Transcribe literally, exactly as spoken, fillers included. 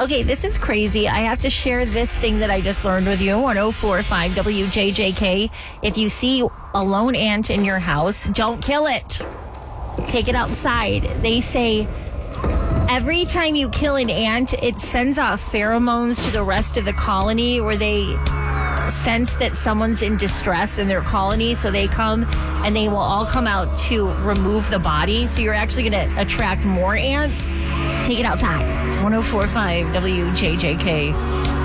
Okay, this is crazy. I have to share this thing that I just learned with you on oh four point five W J J K. If you see a lone ant in your house, don't kill it. Take it outside. They say every time you kill an ant, it sends off pheromones to the rest of the colony where they sense that someone's in distress in their colony, so they come and they will all come out to remove the body. So you're actually going to attract more ants. Take it outside. one oh four point five W J J K.